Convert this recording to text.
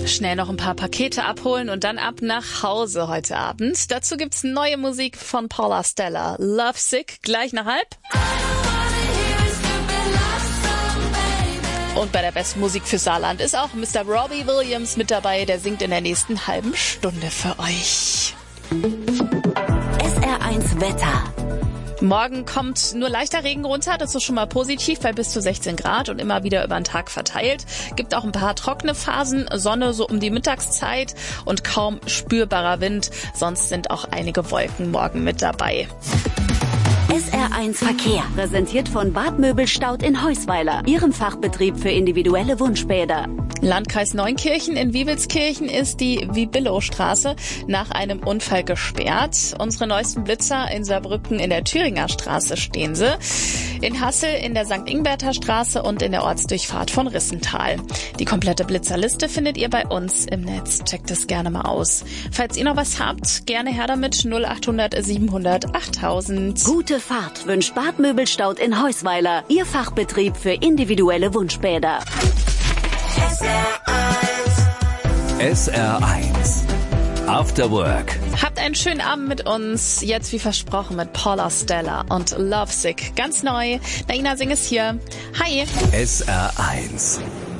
Schnell noch ein paar Pakete abholen und dann ab nach Hause heute Abend. Dazu gibt's neue Musik von Paula Stella. Lovesick, gleich nach halb. Und bei der besten Musik für Saarland ist auch Mr. Robbie Williams mit dabei. Der singt in der nächsten halben Stunde für euch. SR1 Wetter. Morgen kommt nur leichter Regen runter, das ist schon mal positiv, bei bis zu 16 Grad und immer wieder über den Tag verteilt. Gibt auch ein paar trockene Phasen, Sonne so um die Mittagszeit und kaum spürbarer Wind. Sonst sind auch einige Wolken morgen mit dabei. SR1 Verkehr, präsentiert von Bad Möbelstaud in Heusweiler, Ihrem Fachbetrieb für individuelle Wunschbäder. Landkreis Neunkirchen in Wiebelskirchen ist die Wibillow-Straße nach einem Unfall gesperrt. Unsere neuesten Blitzer in Saarbrücken in der Thüringer Straße stehen sie. In Hassel in der St. Ingberter Straße und in der Ortsdurchfahrt von Rissental. Die komplette Blitzerliste findet ihr bei uns im Netz. Checkt es gerne mal aus. Falls ihr noch was habt, gerne her damit 0800 700 8000. Gute Fahrt wünscht Bad Möbelstaud in Heusweiler, Ihr Fachbetrieb für individuelle Wunschbäder. SR1 After Work. Habt einen schönen Abend mit uns. Jetzt wie versprochen mit Paula Stella und Lovesick. Ganz neu. Naina Singh ist hier. Hi. SR1